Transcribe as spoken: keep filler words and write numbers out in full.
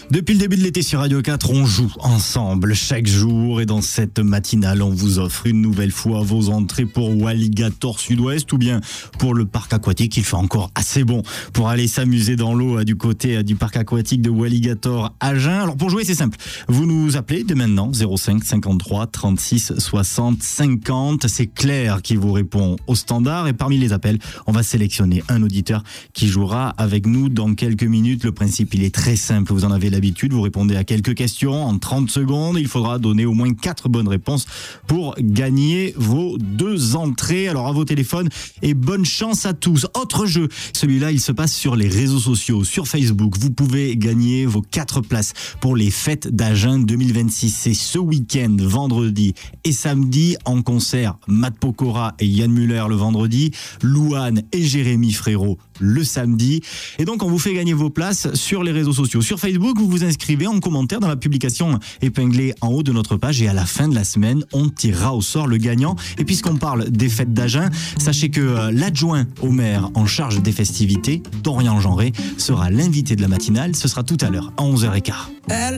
Depuis le début de l'été sur Radio quatre, on joue ensemble chaque jour et dans cette matinale, on vous offre une nouvelle fois vos entrées pour Walligator Sud-Ouest ou bien pour le parc aquatique. Il fait encore assez bon pour aller s'amuser dans l'eau du côté du parc aquatique de Walligator Agen. Alors pour jouer, c'est simple. Vous nous appelez dès maintenant zéro cinq cinquante-trois trente-six soixante cinquante. C'est Claire qui vous répond au standard et parmi les appels, on va sélectionner un auditeur qui jouera avec nous dans quelques minutes. Le principe, il est très simple. Vous en avez l'habitude. Vous répondez à quelques questions en trente secondes. Il faudra donner au moins quatre bonnes réponses pour gagner vos deux entrées. Alors à vos téléphones et bonne chance à tous. Autre jeu, celui-là, il se passe sur les réseaux sociaux, sur Facebook. Vous pouvez gagner vos quatre places pour les fêtes d'Agen deux mille vingt-six. C'est ce week-end, vendredi et samedi, en concert. Matt Pokora et Yann Muller le vendredi, Louane et Jérémy Frérot le samedi. Et donc, on vous fait gagner vos places sur les réseaux sociaux. Sur Facebook, vous vous inscrivez en commentaire dans la publication épinglée en haut de notre page et à la fin de la semaine, on tirera au sort le gagnant. Et puisqu'on parle des fêtes d'Agen, sachez que l'adjoint au maire en charge des festivités, Dorian Genré, sera l'invité de la matinale. Ce sera tout à l'heure à onze heures quinze.